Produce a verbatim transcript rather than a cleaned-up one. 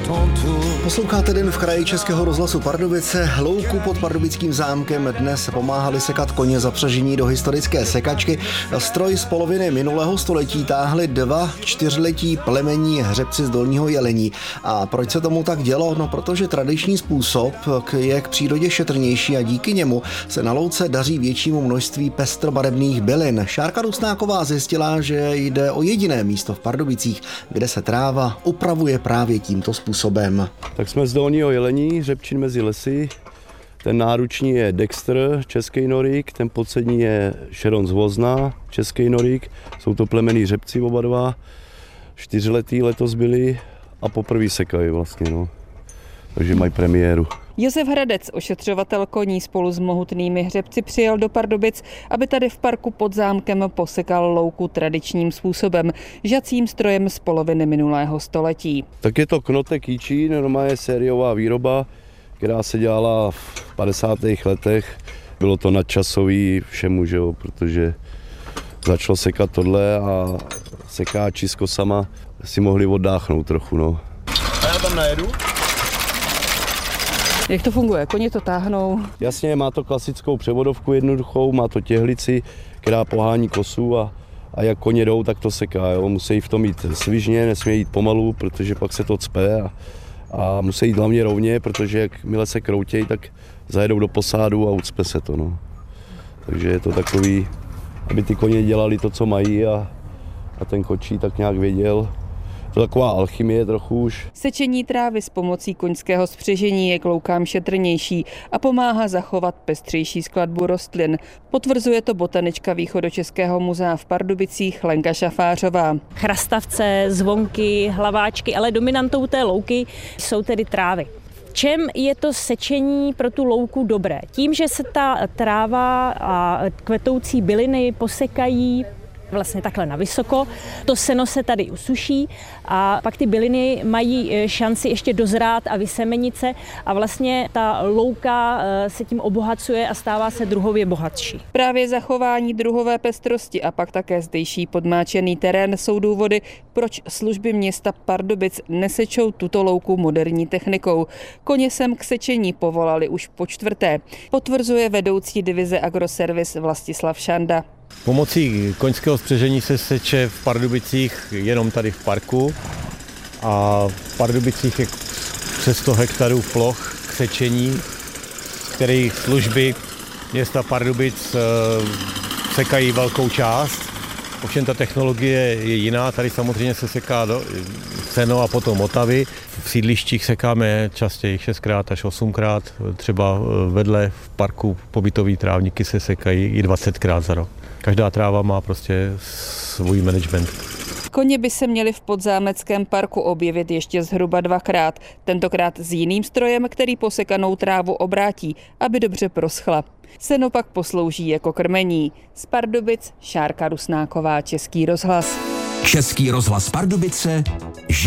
Posloucháte Den v kraji Českého rozhlasu Pardubice. Louku pod pardubickým zámkem dnes pomáhali sekat koně zapřažení do historické sekačky. Stroj z poloviny minulého století táhli dva čtyřletí plemenní hřebci z Dolního Jelení. A proč se tomu tak dělo? No, protože tradiční způsob je k přírodě šetrnější a díky němu se na louce daří většímu množství pestrobarevných bylin. Šárka Rusnáková zjistila, že jde o jediné místo v Pardubicích, kde se tráva upravuje právě tímto způsobem. Tak jsme z Dolního Jelení, hřebčin mezi lesy. Ten náruční je Dexter, český norík, ten podsední je Sharon z Vozna, český norík. Jsou to plemenný hřebci oba dva, čtyřletý letos byli a poprvé sekají vlastně, no. Takže mají premiéru. Josef Hradec, ošetřovatel koní, spolu s mohutnými hřebci přijel do Pardubic, aby tady v parku pod zámkem posekal louku tradičním způsobem, žacím strojem z poloviny minulého století. Tak je to Knotek Jíčín, normálně sériová výroba, která se dělala v padesátých letech. Bylo to nadčasový všemu, že jo, protože začalo sekat tohle a sekáči s kosama si mohli oddáchnout trochu, no. A já tam najedu? Jak to funguje? Koně to táhnou? Jasně, má to klasickou převodovku jednoduchou, má to těhlici, která pohání kosu a, a jak koně jdou, tak to seká. Jo. Musí v tom jít svižně, nesmí jít pomalu, protože pak se to cpe a, a musí jít hlavně rovně, protože jakmile se kroutějí, tak zajedou do posádu a ucpe se to. No. Takže je to takový, aby ty koně dělali to, co mají a, a ten kočí tak nějak věděl. To je taková alchymie trochu už. Sečení trávy s pomocí koňského spřežení je k loukám šetrnější a pomáhá zachovat pestřejší skladbu rostlin. Potvrzuje to botanička Východočeského muzea v Pardubicích Lenka Šafářová. Chrastavce, zvonky, hlaváčky, ale dominantou té louky jsou tedy trávy. V čem je to sečení pro tu louku dobré? Tím, že se ta tráva a kvetoucí byliny posekají vlastně takhle na vysoko, to seno se tady usuší a pak ty byliny mají šanci ještě dozrát a vysemenit se a vlastně ta louka se tím obohacuje a stává se druhově bohatší. Právě zachování druhové pestrosti a pak také zdejší podmáčený terén jsou důvody, proč služby města Pardubic nesečou tuto louku moderní technikou. Koně sem k sečení povolali už po čtvrté, potvrzuje vedoucí divize Agroservice Vlastislav Šanda. Pomocí koňského spřežení se seče v Pardubicích jenom tady v parku a v Pardubicích je přes sto hektarů ploch k sečení, kterých služby města Pardubic sekají velkou část. Ovšem ta technologie je jiná, tady samozřejmě se seká do, seno a potom otavy. V sídlištích sekáme častěji šestkrát až osmkrát, třeba vedle v parku pobytový trávníky se sekají i dvacetkrát za rok. Každá tráva má prostě svůj management. Koně by se měli v podzámeckém parku objevit ještě zhruba dvakrát, tentokrát s jiným strojem, který posekanou trávu obrátí, aby dobře proschla. Seno pak poslouží jako krmení. Z Pardubic Šárka Rusnáková, Český rozhlas. Český rozhlas Pardubice.